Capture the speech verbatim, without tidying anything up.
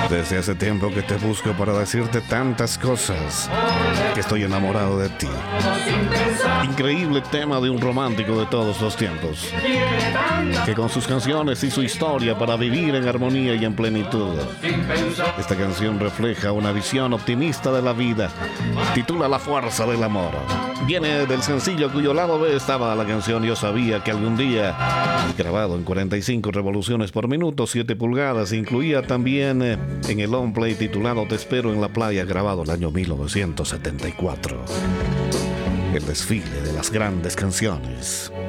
Desde hace tiempo que te busco para decirte tantas cosas, que estoy enamorado de ti. Increíble tema de un romántico de todos los tiempos, que con sus canciones y su historia para vivir en armonía y en plenitud. Esta canción refleja una visión optimista de la vida. Titula La fuerza del amor. Viene del sencillo cuyo lado B estaba la canción Yo sabía que algún día, grabado en cuarenta y cinco revoluciones por minuto, siete pulgadas. Incluía también eh, en el long play titulado Te espero en la playa, grabado el año mil novecientos setenta y cuatro. El desfile de las grandes canciones.